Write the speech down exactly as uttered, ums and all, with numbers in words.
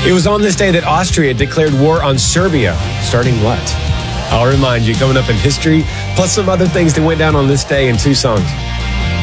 It was on this day that Austria declared war on Serbia, starting what? I'll remind you, coming up in history, plus some other things that went down on this day in two songs.